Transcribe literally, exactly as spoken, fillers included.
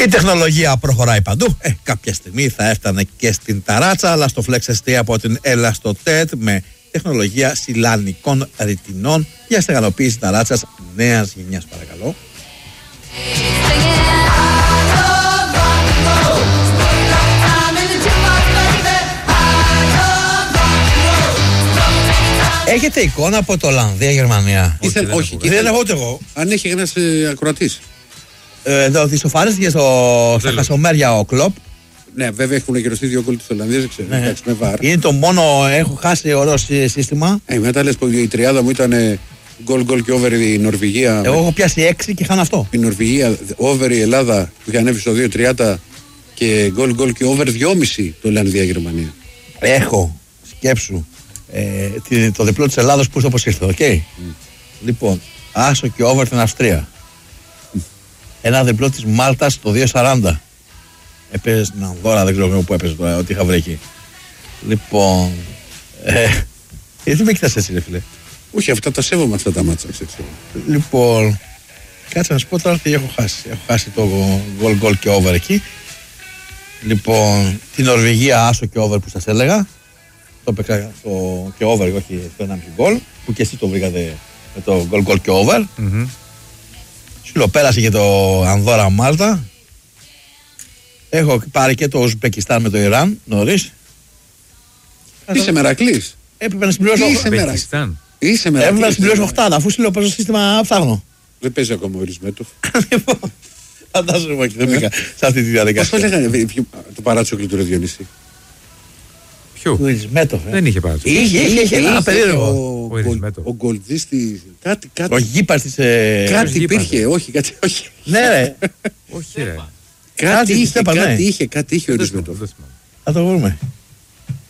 Η τεχνολογία προχωράει παντού. Ε, κάποια στιγμή θα έφτανε και στην ταράτσα, αλλά στο Flex ες τι από την Elastotet με τεχνολογία σιλανικών ρητινών για στεγανοποίηση ταράτσας νέας γενιάς, παρακαλώ. Έχετε εικόνα από το Ολλανδία-Γερμανία? Όχι, δεν, όχι, δεν έχω ούτε εγώ. Αν έχει ένας ε, ακροατής. Ε, εδώ δισοφάριστηκε στο, στα Χασομέρια ο Κλοπ. Ναι, βέβαια έχουν γυρωστεί δύο γκολ της Ολλανδίας, δεν ξέρω. Ναι. Εντάξει, με βάρ. Είναι το μόνο, έχω χάσει ωραίο σύστημα. Ε, μετά λες που η τριάδα μου ήταν γκολ γκολ και over η Νορβηγία. Εγώ έχω πιάσει έξι και χάνω αυτό. Η Νορβηγία, over η Ελλάδα που είχε ανέβει στο δύο τριάντα και γκολ γκολ και over δυόμισι το Ολλανδία-Γερμανία. Έχω, σκέψου, ε, το διπλό της Ελλάδος που όπως ήρθε, οκ. Okay? Mm. Λοιπόν, άσο και over την Αυστρία. Mm. Ένα διπλό της Μάλτας το δύο σαράντα. Έπαιζε στην Ανδώρα, δεν ξέρω πού έπαιζε τώρα, ό,τι είχα βρει εκεί. Λοιπόν, ε, γιατί με κοιτάς έτσι, ρε φίλε? Όχι, αυτά τα σέβομαι αυτά τα μάτσα. Λοιπόν, κάτσε να σου πω τώρα τι έχω χάσει. Έχω χάσει το γκολ γκολ και over εκεί. Λοιπόν, την Νορβηγία άσο και over που σας έλεγα. Το παίξα το και over, όχι το ένα γκολ. Που και εσείς το βρήκατε με το γκολ γκολ και over. Mm-hmm. Σου λέω, πέρασε και το Ανδώρα Μάλτα. Έχω πάρει και το Ουσμπεκιστάν με το Ιράν νωρίς. Είσαι Μερακλής. Έπρεπε να συμπληρώσω. Είσαι Μερακλής. Είσαι Μερακλής. Έπρεπε να συμπληρώσω οχτάδα, αφού σου λέω παίζω σύστημα ψάχνω. Δεν παίζει ακόμα ο Ρισμέτοφ. Φαντάζομαι και δεν πήγα σε αυτή τη διαδικασία. Πώς το λέγανε το παράτσοκλι του Ρεδιονύση? Ποιο? Ο Ρισμέτοφ. Δεν είχε παράτσοκλι. Είχε, είχε, είχε ένα περίεργο. Ο Γκολδίστη. Κάτι, κάτι. Ο Γήπαστης. Κάτι υπήρχε, όχι, κάτι, όχι. Ναι, ρε. Όχι, ρε. Κάτι είχε, κάτι είχε, κάτι είχε ο Ρισμέτοφ. Θα το βρούμε.